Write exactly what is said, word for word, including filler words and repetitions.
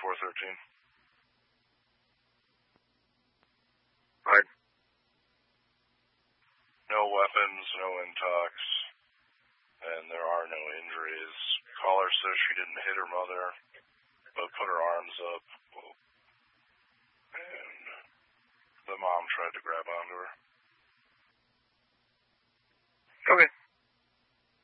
four thirteen. Right. No weapons, no intox, and there are no injuries. Caller says she didn't hit her mother, but put her arms up, and the mom tried to grab onto her.